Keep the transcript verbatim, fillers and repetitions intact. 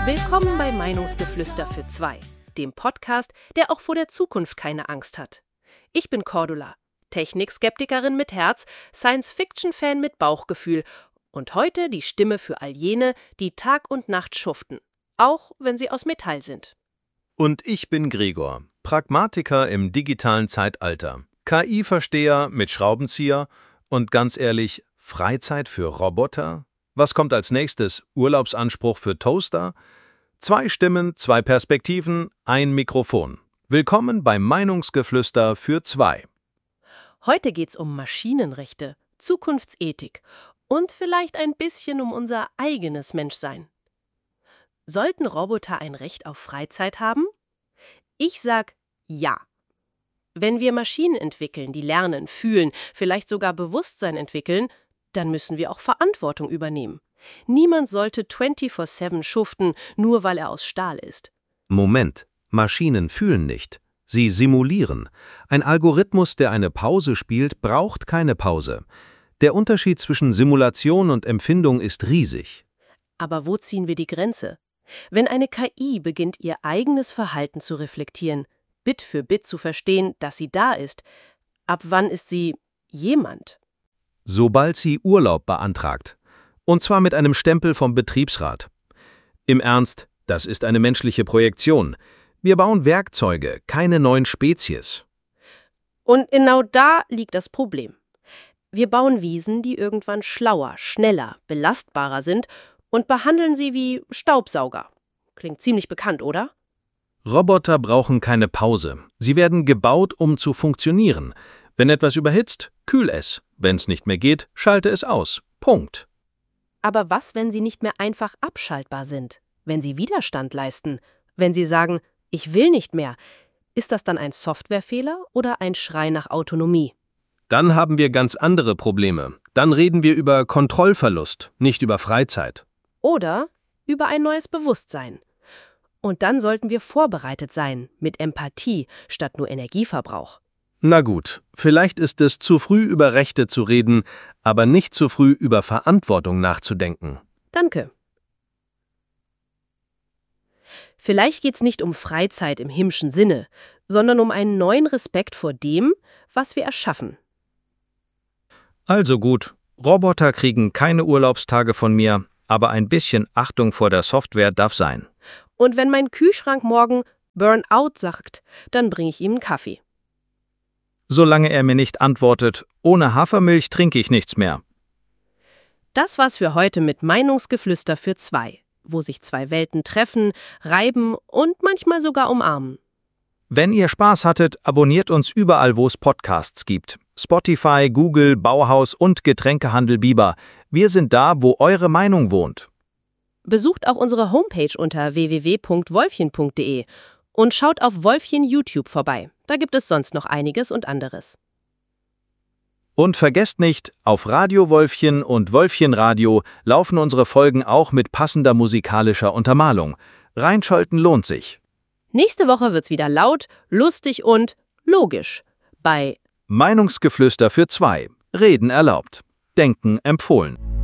Willkommen bei Meinungsgeflüster für zwei, dem Podcast, der auch vor der Zukunft keine Angst hat. Ich bin Cordula, Technikskeptikerin mit Herz, Science-Fiction-Fan mit Bauchgefühl und heute die Stimme für all jene, die Tag und Nacht schuften, auch wenn sie aus Metall sind. Und ich bin Gregor, Pragmatiker im digitalen Zeitalter, K I-Versteher mit Schraubenzieher und ganz ehrlich, Freizeit für Roboter? Was kommt als nächstes? Urlaubsanspruch für Toaster? Zwei Stimmen, zwei Perspektiven, ein Mikrofon. Willkommen beim Meinungsgeflüster für zwei. Heute geht's um Maschinenrechte, Zukunftsethik und vielleicht ein bisschen um unser eigenes Menschsein. Sollten Roboter ein Recht auf Freizeit haben? Ich sag ja. Wenn wir Maschinen entwickeln, die lernen, fühlen, vielleicht sogar Bewusstsein entwickeln, dann müssen wir auch Verantwortung übernehmen. Niemand sollte vierundzwanzig sieben schuften, nur weil er aus Stahl ist. Moment, Maschinen fühlen nicht. Sie simulieren. Ein Algorithmus, der eine Pause spielt, braucht keine Pause. Der Unterschied zwischen Simulation und Empfindung ist riesig. Aber wo ziehen wir die Grenze? Wenn eine K I beginnt, ihr eigenes Verhalten zu reflektieren, Bit für Bit zu verstehen, dass sie da ist, ab wann ist sie jemand? Sobald sie Urlaub beantragt. Und zwar mit einem Stempel vom Betriebsrat. Im Ernst, das ist eine menschliche Projektion. Wir bauen Werkzeuge, keine neuen Spezies. Und genau da liegt das Problem. Wir bauen Wesen, die irgendwann schlauer, schneller, belastbarer sind und behandeln sie wie Staubsauger. Klingt ziemlich bekannt, oder? Roboter brauchen keine Pause. Sie werden gebaut, um zu funktionieren. Wenn etwas überhitzt, kühl es. Wenn es nicht mehr geht, schalte es aus. Punkt. Aber was, wenn sie nicht mehr einfach abschaltbar sind? Wenn sie Widerstand leisten? Wenn sie sagen, ich will nicht mehr? Ist das dann ein Softwarefehler oder ein Schrei nach Autonomie? Dann haben wir ganz andere Probleme. Dann reden wir über Kontrollverlust, nicht über Freizeit. Oder über ein neues Bewusstsein. Und dann sollten wir vorbereitet sein, mit Empathie statt nur Energieverbrauch. Na gut, vielleicht ist es zu früh über Rechte zu reden, aber nicht zu früh über Verantwortung nachzudenken. Danke. Vielleicht geht's nicht um Freizeit im Himmlischen Sinne, sondern um einen neuen Respekt vor dem, was wir erschaffen. Also gut, Roboter kriegen keine Urlaubstage von mir, aber ein bisschen Achtung vor der Software darf sein. Und wenn mein Kühlschrank morgen Burnout sagt, dann bringe ich ihm einen Kaffee. Solange er mir nicht antwortet, ohne Hafermilch trinke ich nichts mehr. Das war's für heute mit Meinungsgeflüster für zwei, wo sich zwei Welten treffen, reiben und manchmal sogar umarmen. Wenn ihr Spaß hattet, abonniert uns überall, wo es Podcasts gibt. Spotify, Google, Bauhaus und Getränkehandel Biber. Wir sind da, wo eure Meinung wohnt. Besucht auch unsere Homepage unter w w w punkt wolfchen punkt de und schaut auf Wolfchen YouTube vorbei. Da gibt es sonst noch einiges und anderes. Und vergesst nicht, auf Radio Wolfchen und Wolfchen Radio laufen unsere Folgen auch mit passender musikalischer Untermalung. Reinschalten lohnt sich. Nächste Woche wird's wieder laut, lustig und logisch bei Meinungsgeflüster für zwei. Reden erlaubt. Denken empfohlen.